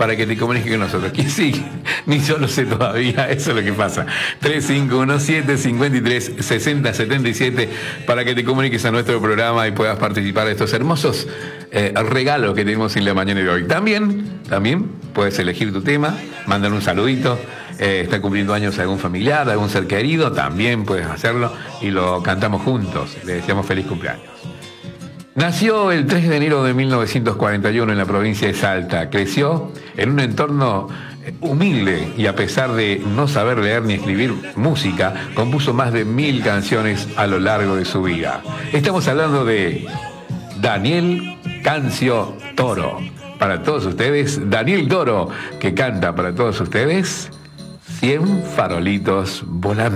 para que te comuniques con nosotros. Que sí, ni yo lo sé todavía, eso es lo que pasa. 3517-536077 para que te comuniques a nuestro programa y puedas participar de estos hermosos regalos que tenemos en la mañana de hoy. También puedes elegir tu tema, mandar un saludito. Está cumpliendo años algún familiar, algún ser querido, también puedes hacerlo y lo cantamos juntos. Le deseamos feliz cumpleaños. Nació el 3 de enero de 1941 en la provincia de Salta. Creció en un entorno humilde y a pesar de no saber leer ni escribir música, compuso más de 1000 canciones a lo largo de su vida. Estamos hablando de Daniel Cancio Toro. Para todos ustedes, Daniel Toro, que canta para todos ustedes 100 farolitos volando.